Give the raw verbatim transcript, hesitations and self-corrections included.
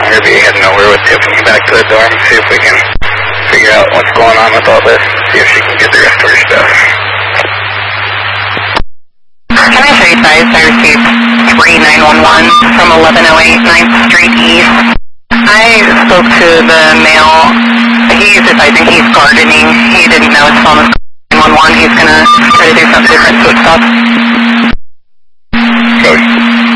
we're going to be heading over with Tiffany back to the dorm, see if we can figure out what's going on with all this, see if she can get the rest of her stuff. Can I show you size? I received three nine one one from eleven oh eight ninth Street East. I spoke to the male. He's advising he's gardening. He didn't know his phone was nine one one. He's going to try to do something different, so it stops. So